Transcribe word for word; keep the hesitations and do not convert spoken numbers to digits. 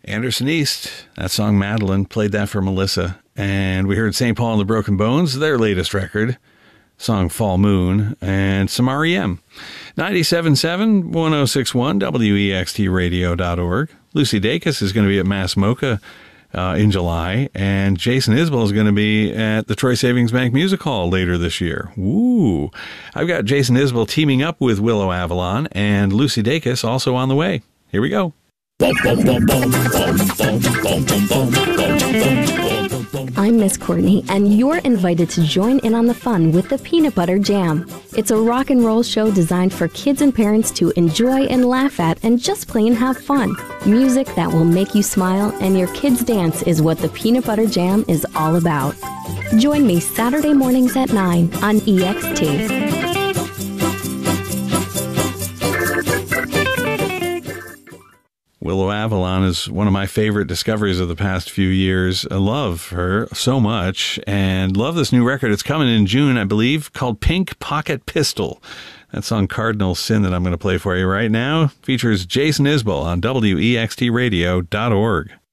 Anderson East, that song Madeline, played that for Melissa. And we heard Saint Paul and the Broken Bones, their latest record, song Fall Moon, and some R E M. ninety-seven point seven, one oh six point one, W E X T radio dot org. Lucy Dacus is going to be at Mass Mocha uh, in July, and Jason Isbell is going to be at the Troy Savings Bank Music Hall later this year. Woo! I've got Jason Isbell teaming up with Willow Avalon, and Lucy Dacus also on the way. Here we go. I'm Miss Courtney, and you're invited to join in on the fun with the Peanut Butter Jam. It's a rock and roll show designed for kids and parents to enjoy and laugh at and just plain have fun. Music that will make you smile and your kids dance is what the Peanut Butter Jam is all about. Join me Saturday mornings at nine on E X T. Willow Avalon is one of my favorite discoveries of the past few years. I love her so much and love this new record. It's coming in June, I believe, called Pink Pocket Pistol. That song Cardinal Sin that I'm going to play for you right now features Jason Isbell on W E X T radio dot org.